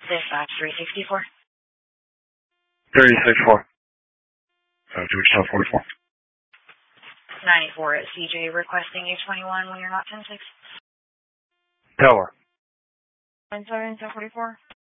Dispatch 364. 364. Georgetown 44. 94 at CJ requesting H21 when you're not 10-6. Tell her. 97 1044.